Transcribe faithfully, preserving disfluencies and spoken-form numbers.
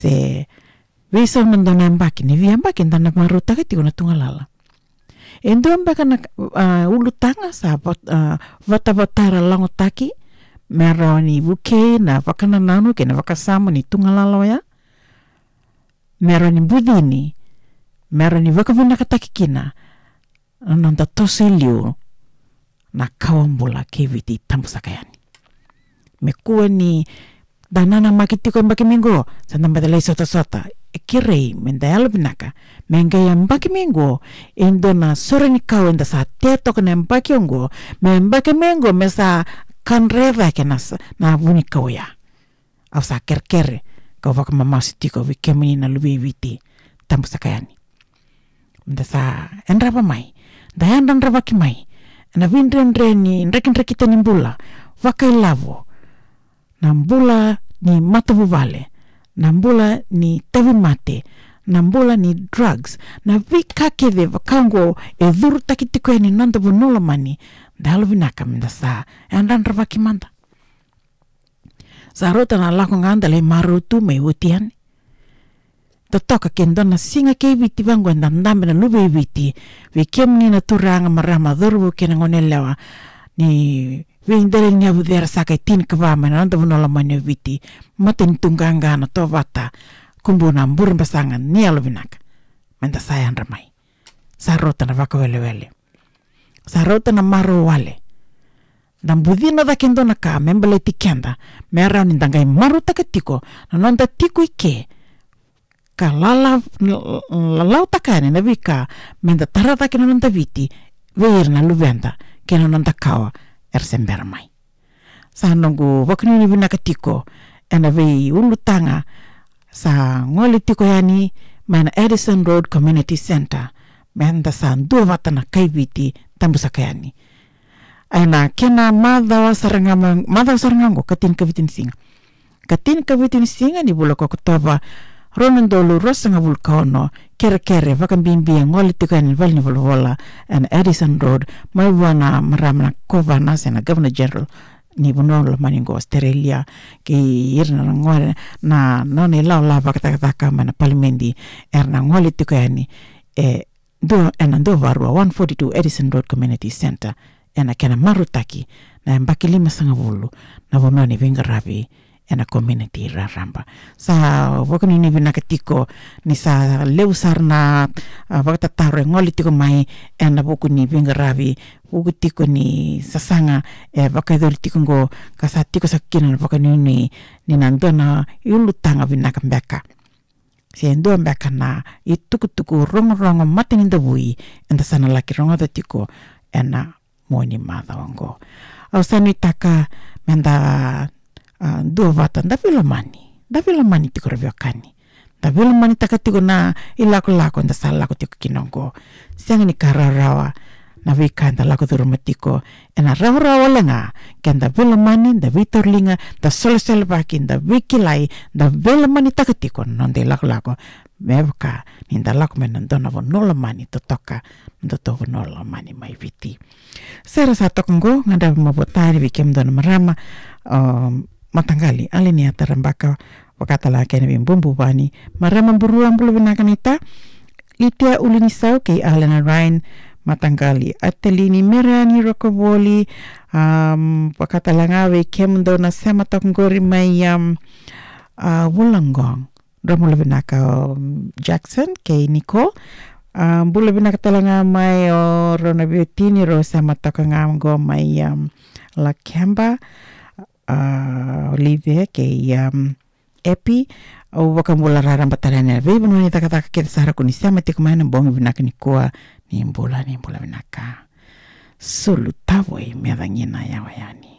te visa mandona mbaki ni via mbaki ndana maruta ke tiko na tungalala. Endo mbaka na uh, ulutanga sa uh, vata-vatara langotaki mera ni vuke na vakana nanu ke na vakasama ni tungalala ya. Mera ni budini mera ni vakavuna katakikina nanda toselio na kawambula keviti tambusakayani. Mekua ni danana makitiko mbaki mingo sa nambadalai sota-sota kirei menda alabinaka menga yang mbaki mingo indo na sore ni kau enda sa tetok na mbaki ongo me mbaki mingo mesa kanreva ke na na vuni kau ya au sa kerkere kau vaka mamasi tiko vikemini na lubi viti tambusakayani menda sa enraba mai dayandan raba ki mai na vindrenre ni nrekin-rekita ni mbula vakai lavo na mbula ni matavu vale na mbula ni tavi mate na mbula ni drugs na vika keve vakango e dhuru takitiko ni nanda vunola mani dalo vinaka menda sa andan ravaki manda sa rota na lako nganda le marutu me utian totoka kendo na singa ke viti vango ndambe na lube viti vikemni na turanga marama dhuru kena ngonelewa ni Vindere ni abu dera sakai tin kavama na nanda vunola mani viti matin tunganga na tovata kumbuna mburin basangan ni aluvinaka menda sayan ramai sarota na vaka wele wele sarota na maro wale dan budina da kendo na ka membele tikenda mera ni dangai maro takatiko na nanda tiko ike ka lala lalau takane na vika menda tarata kena nanda viti veir na luvenda kena nanda kawa ersembera mai. Sa nongo wakini ni vinakatiko ena vei ulutanga sa ngoli tiko yani mana Edison Road Community Center menda sa dua watana kaiviti tambusakayani. Aina kena madhawa sarangamang madhawa sarangango katin kavitin singa. Katin kavitin singa ni bulo kokotova Ronandolo rosanga vulkano kere-kere vakambimbi ngoli tiko yani valni volvola and Edison Road mai wana maramna kovana sena Governor General ni bunola maningo Australia ki irna ngore na noni lau la vakataka mana palimendi erna ngoli tiko yani e do ena do varua one forty-two Edison Road Community Center ena kena marutaki na mbaki lima sanga vulu na bononi vingaravi ena community raramba sa wakani ni vinakatiko ni sa leusar na uh, wakata taro ngoli tiko mai ena buku ni vingaravi buku tiko ni sasanga e wakaidori tiko ngo kasa tiko sakina wakani ni ni nandona yulutanga vinakambeka si endo mbeka na itukutuku rongo-rongo mati ninda bui enda sana laki rongo da tiko ena moni madha wango au sanu itaka menda Uh, dua vatan da vila mani da vila mani tiko raviakani da vila mani takatiko na ilako-lako nda sa lako tiko kinongo siang ni kararawa na vika nda lako turumatiko ena rawa-rawa lenga kenda vila mani da vitorlinga da sole-sole baki da vikilai da vila mani takatiko nonde ilako-lako mevka ninda lako menandona vonola mani totoka ndoto vonola mani mai viti sera sa tokongo ngada mabotari vikem dona marama um, matanggali alini atarambaka wakatala kene bimbumbu bani marama buruan bulu binakanita litia ulinisau ke Alena Ryan matanggali atelini merani rokoboli um, wakatala ngawe kemdo na sema tokngori mai um, uh, wulangong ramula binaka um, Jackson ke Nicole um, bulu binakatala mai o rona biotini ro sama tokangamgo mai um, la Kemba Uh, Olivia ke um, Epi o wakambola rara batalana ve bono ni takataka ke sara kuni sama te kumana bongi binaka ni koa ni mbola ni mbola binaka sulu tawai medangina ya wayani